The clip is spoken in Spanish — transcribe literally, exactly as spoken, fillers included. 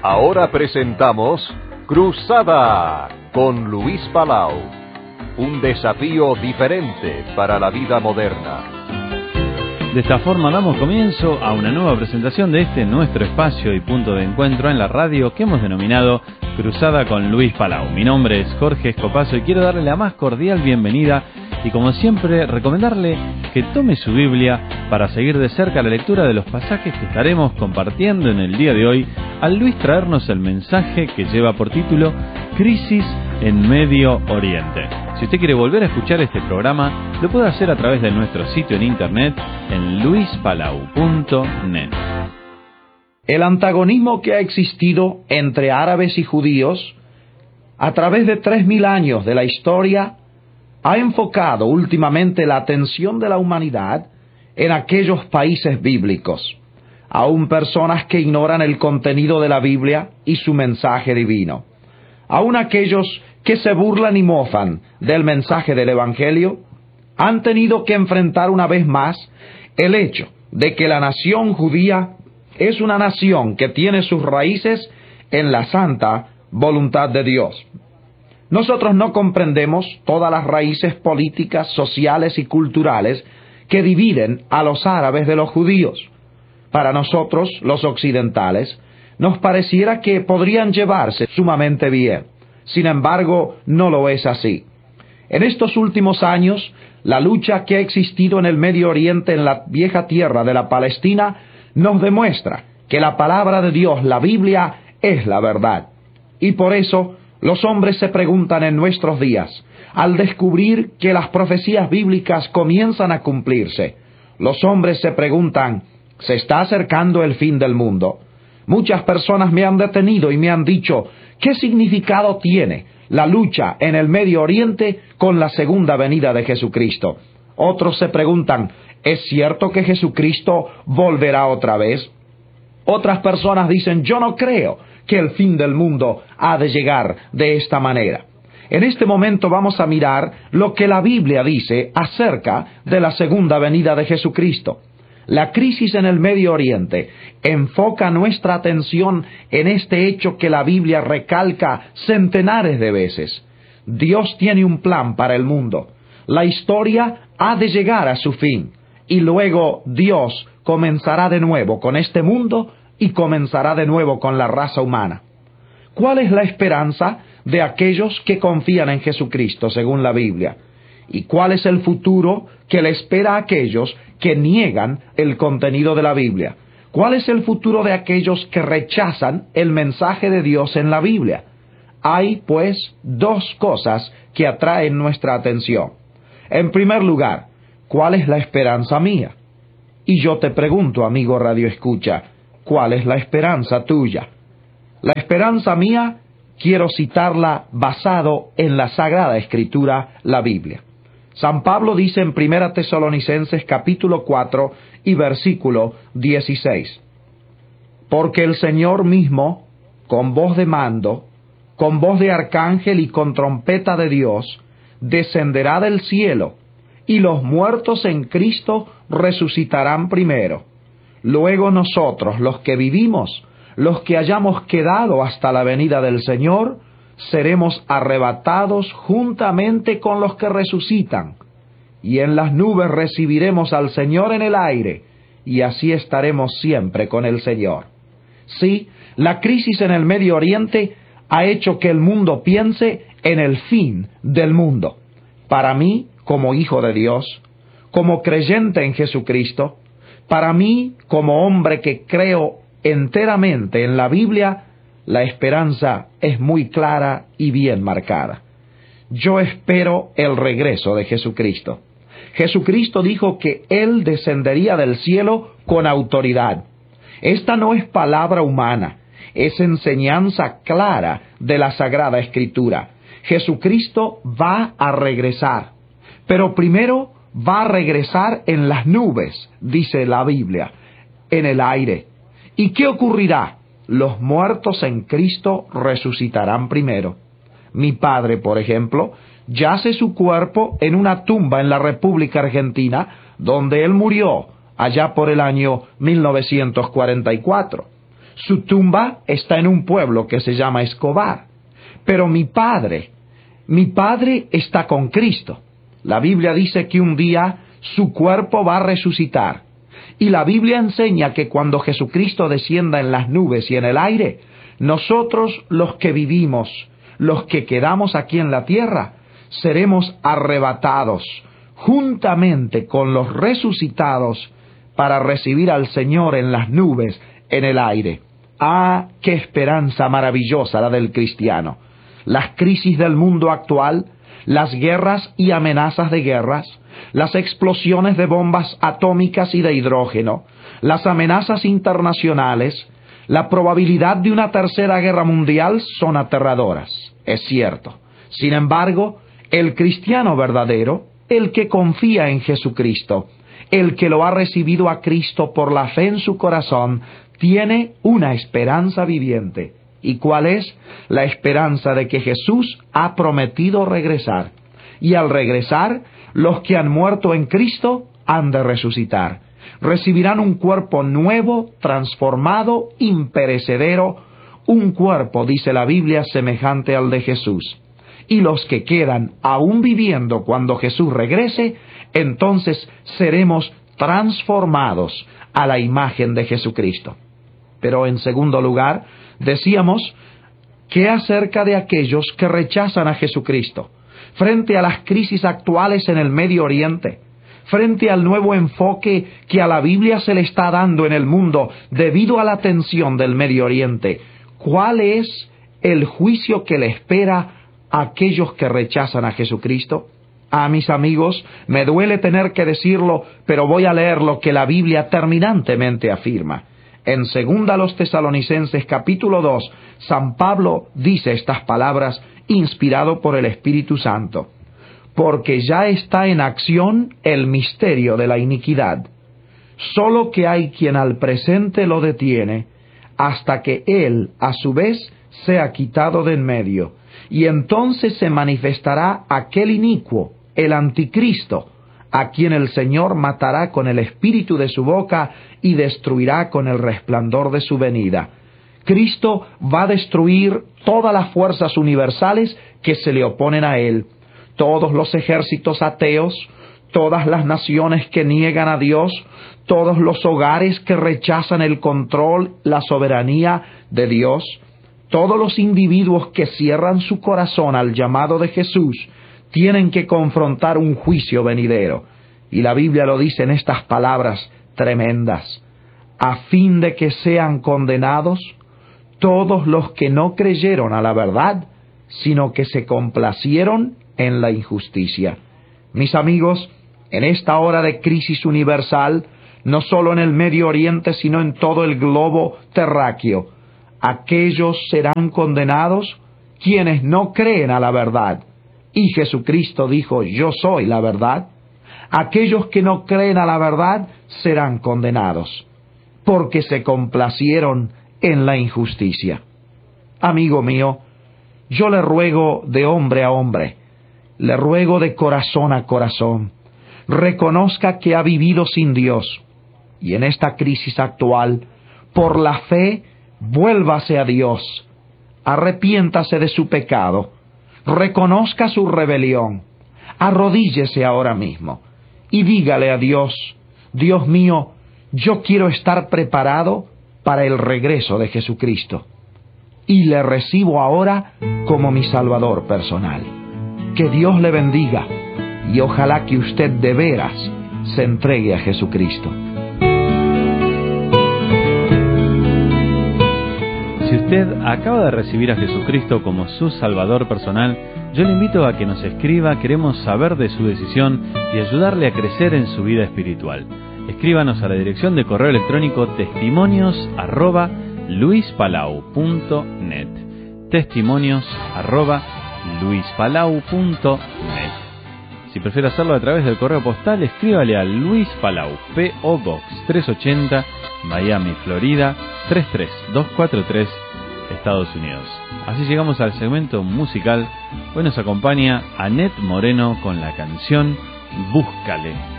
Ahora presentamos Cruzada con Luis Palau. Un desafío diferente para la vida moderna. De esta forma damos comienzo a una nueva presentación de este nuestro espacio y punto de encuentro en la radio que hemos denominado Cruzada con Luis Palau. Mi nombre es Jorge Escopazo y quiero darle la más cordial bienvenida y, como siempre, recomendarle que tome su Biblia para seguir de cerca la lectura de los pasajes que estaremos compartiendo en el día de hoy, al Luis traernos el mensaje que lleva por título Crisis en Medio Oriente. Si usted quiere volver a escuchar este programa, lo puede hacer a través de nuestro sitio en internet en luis palau punto net. El antagonismo que ha existido entre árabes y judíos a través de tres mil años de la historia ha enfocado últimamente la atención de la humanidad en aquellos países bíblicos, aún personas que ignoran el contenido de la Biblia y su mensaje divino, aún aquellos que se burlan y mofan del mensaje del Evangelio, han tenido que enfrentar una vez más el hecho de que la nación judía es una nación que tiene sus raíces en la santa voluntad de Dios. Nosotros no comprendemos todas las raíces políticas, sociales y culturales que dividen a los árabes de los judíos. Para nosotros, los occidentales, nos pareciera que podrían llevarse sumamente bien. Sin embargo, no lo es así. En estos últimos años, la lucha que ha existido en el Medio Oriente, en la vieja tierra de la Palestina, nos demuestra que la palabra de Dios, la Biblia, es la verdad. Y por eso, los hombres se preguntan en nuestros días, al descubrir que las profecías bíblicas comienzan a cumplirse, los hombres se preguntan, ¿se está acercando el fin del mundo? Muchas personas me han detenido y me han dicho, ¿qué significado tiene la lucha en el Medio Oriente con la segunda venida de Jesucristo? Otros se preguntan, ¿es cierto que Jesucristo volverá otra vez? Otras personas dicen, yo no creo que el fin del mundo ha de llegar de esta manera. En este momento vamos a mirar lo que la Biblia dice acerca de la segunda venida de Jesucristo. La crisis en el Medio Oriente enfoca nuestra atención en este hecho que la Biblia recalca centenares de veces. Dios tiene un plan para el mundo. La historia ha de llegar a su fin y luego Dios comenzará de nuevo con este mundo y comenzará de nuevo con la raza humana. ¿Cuál es la esperanza de aquellos que confían en Jesucristo según la Biblia? ¿Y cuál es el futuro que le espera a aquellos que niegan el contenido de la Biblia? ¿Cuál es el futuro de aquellos que rechazan el mensaje de Dios en la Biblia? Hay, pues, dos cosas que atraen nuestra atención. En primer lugar, ¿cuál es la esperanza mía? Y yo te pregunto, amigo Radio Escucha, ¿cuál es la esperanza tuya? La esperanza mía, quiero citarla basado en la Sagrada Escritura, la Biblia. San Pablo dice en Primera Tesalonicenses capítulo cuatro y versículo dieciséis, porque el Señor mismo, con voz de mando, con voz de arcángel y con trompeta de Dios, descenderá del cielo, y los muertos en Cristo resucitarán primero. Luego nosotros, los que vivimos, los que hayamos quedado hasta la venida del Señor, seremos arrebatados juntamente con los que resucitan, y en las nubes recibiremos al Señor en el aire, y así estaremos siempre con el Señor. Sí, la crisis en el Medio Oriente ha hecho que el mundo piense en el fin del mundo. Para mí, como hijo de Dios, como creyente en Jesucristo, para mí, como hombre que creo enteramente en la Biblia, la esperanza es muy clara y bien marcada. Yo espero el regreso de Jesucristo. Jesucristo dijo que Él descendería del cielo con autoridad. Esta no es palabra humana, es enseñanza clara de la Sagrada Escritura. Jesucristo va a regresar, pero primero va a regresar en las nubes, dice la Biblia, en el aire. ¿Y qué ocurrirá? Los muertos en Cristo resucitarán primero. Mi padre, por ejemplo, yace su cuerpo en una tumba en la República Argentina, donde él murió allá por el año mil novecientos cuarenta y cuatro. Su tumba está en un pueblo que se llama Escobar. Pero mi padre, mi padre está con Cristo. La Biblia dice que un día su cuerpo va a resucitar. Y la Biblia enseña que cuando Jesucristo descienda en las nubes y en el aire, nosotros los que vivimos, los que quedamos aquí en la tierra, seremos arrebatados juntamente con los resucitados para recibir al Señor en las nubes, en el aire. ¡Ah, qué esperanza maravillosa la del cristiano! Las crisis del mundo actual, las guerras y amenazas de guerras, las explosiones de bombas atómicas y de hidrógeno, las amenazas internacionales, la probabilidad de una tercera guerra mundial son aterradoras, es cierto. Sin embargo, el cristiano verdadero, el que confía en Jesucristo, el que lo ha recibido a Cristo por la fe en su corazón, tiene una esperanza viviente. ¿Y cuál es? La esperanza de que Jesús ha prometido regresar. Y al regresar, los que han muerto en Cristo han de resucitar. Recibirán un cuerpo nuevo, transformado, imperecedero, un cuerpo, dice la Biblia, semejante al de Jesús. Y los que quedan aún viviendo cuando Jesús regrese, entonces seremos transformados a la imagen de Jesucristo. Pero en segundo lugar, decíamos, ¿qué acerca de aquellos que rechazan a Jesucristo? Frente a las crisis actuales en el Medio Oriente, frente al nuevo enfoque que a la Biblia se le está dando en el mundo debido a la tensión del Medio Oriente, ¿cuál es el juicio que le espera a aquellos que rechazan a Jesucristo? Ah, mis amigos, me duele tener que decirlo, pero voy a leer lo que la Biblia terminantemente afirma. En segunda a los Tesalonicenses capítulo dos, San Pablo dice estas palabras inspirado por el Espíritu Santo. Porque ya está en acción el misterio de la iniquidad. Solo que hay quien al presente lo detiene, hasta que él, a su vez, sea quitado de en medio. Y entonces se manifestará aquel inicuo, el anticristo, a quien el Señor matará con el espíritu de su boca y destruirá con el resplandor de su venida. Cristo va a destruir todas las fuerzas universales que se le oponen a él, todos los ejércitos ateos, todas las naciones que niegan a Dios, todos los hogares que rechazan el control, la soberanía de Dios, todos los individuos que cierran su corazón al llamado de Jesús, tienen que confrontar un juicio venidero. Y la Biblia lo dice en estas palabras tremendas: a fin de que sean condenados todos los que no creyeron a la verdad, sino que se complacieron en la injusticia. Mis amigos, en esta hora de crisis universal, no solo en el Medio Oriente, sino en todo el globo terráqueo, aquellos serán condenados quienes no creen a la verdad. Y Jesucristo dijo, yo soy la verdad. Aquellos que no creen a la verdad serán condenados, porque se complacieron en la injusticia. Amigo mío, yo le ruego de hombre a hombre, le ruego de corazón a corazón, reconozca que ha vivido sin Dios, y en esta crisis actual, por la fe, vuélvase a Dios, arrepiéntase de su pecado, reconozca su rebelión, arrodíllese ahora mismo y dígale a Dios, Dios mío, yo quiero estar preparado para el regreso de Jesucristo, y le recibo ahora como mi Salvador personal. Que Dios le bendiga, y ojalá que usted de veras se entregue a Jesucristo. Si usted acaba de recibir a Jesucristo como su Salvador personal, yo le invito a que nos escriba. Queremos saber de su decisión y ayudarle a crecer en su vida espiritual. Escríbanos a la dirección de correo electrónico testimonios arroba luispalau punto net. Testimonios arroba luispalau punto net. Si prefiere hacerlo a través del correo postal, escríbale a Luis Palau, P O Box trescientos ochenta, Miami, Florida tres tres dos cuatro tres, Estados Unidos. Así llegamos al segmento musical. Hoy nos acompaña Annette Moreno con la canción Búscale.